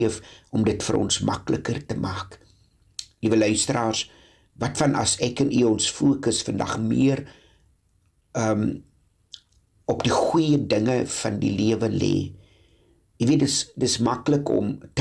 om dit vir ons makliker te maak. Liewe luisteraars, wat van as ek en u ons fokus vandag meer op die goeie dinge van die lewe lê? Jy weet, dis maklik om te